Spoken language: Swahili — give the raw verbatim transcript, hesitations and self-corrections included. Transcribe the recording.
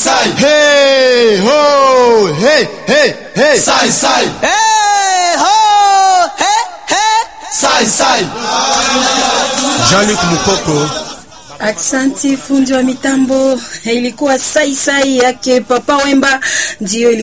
sai. Hey ho, hey hey hey. Sai sai. Hey ho, hey hey. Sai sai. Jean-Luc Mukoko. Aksanti fundi wa mitambo, ilikuwa sai sai yake Papa Wemba ndio